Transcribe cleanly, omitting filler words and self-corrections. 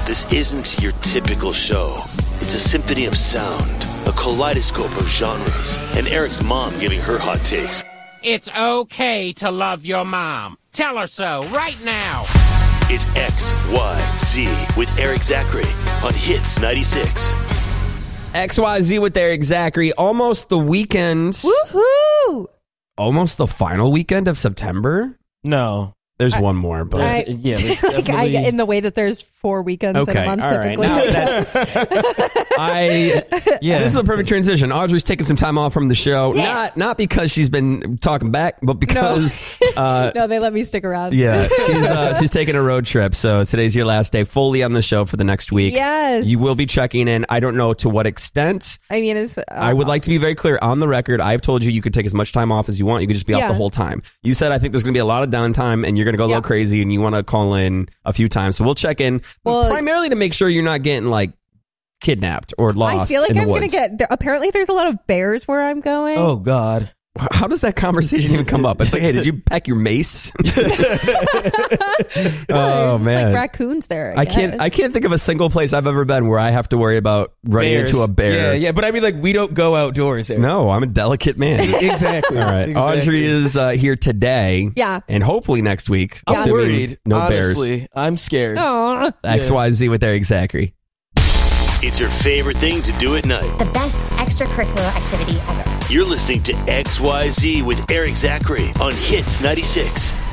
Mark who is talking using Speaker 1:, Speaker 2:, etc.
Speaker 1: This isn't your typical show. It's a symphony of sound, a kaleidoscope of genres, and Eric's mom giving her hot takes.
Speaker 2: It's okay to love your mom. Tell her so right now.
Speaker 1: It's XYZ with Eric Zachary on Hits 96.
Speaker 3: XYZ with Eric Zachary. Almost the weekend.
Speaker 4: Woohoo!
Speaker 3: Almost the final weekend of September.
Speaker 5: No.
Speaker 3: There's one more, but
Speaker 5: there's definitely...
Speaker 4: in the way that there's 4 weekends in a month,
Speaker 3: all right.
Speaker 4: typically.
Speaker 3: Now this is a perfect transition. Audrey's taking some time off from the show, not because she's been talking back, but because
Speaker 4: no, they let me stick around.
Speaker 3: Yeah, she's taking a road trip, so today's your last day fully on the show for the next week.
Speaker 4: Yes,
Speaker 3: you will be checking in. I don't know to what extent.
Speaker 4: I mean,
Speaker 3: I would like to be very clear on the record. I've told you could take as much time off as you want. You could just be off the whole time. You said I think there's going to be a lot of downtime, and you're going to go a little crazy, and you want to call in a few times. So we'll check in primarily to make sure you're not getting like kidnapped or lost.
Speaker 4: I feel like
Speaker 3: in the
Speaker 4: I'm going to get. Apparently, there's a lot of bears where I'm going.
Speaker 5: Oh God.
Speaker 3: How does that conversation even come up? It's like, hey, did you pack your mace? Oh man,
Speaker 4: like raccoons there.
Speaker 3: I can't think of a single place I've ever been where I have to worry about running into a bear.
Speaker 5: Yeah, but I mean, like, we don't go outdoors. Eric.
Speaker 3: No, I'm a delicate man.
Speaker 5: Exactly.
Speaker 3: All right, exactly. Audrey is here today.
Speaker 4: Yeah,
Speaker 3: and hopefully next week.
Speaker 5: I'm worried.
Speaker 3: No
Speaker 5: honestly,
Speaker 3: bears.
Speaker 5: I'm scared.
Speaker 3: XYZ with Eric Zachary.
Speaker 1: It's your favorite thing to do at night.
Speaker 6: The best extracurricular activity ever.
Speaker 1: You're listening to XYZ with Eric Zachary on Hits 96.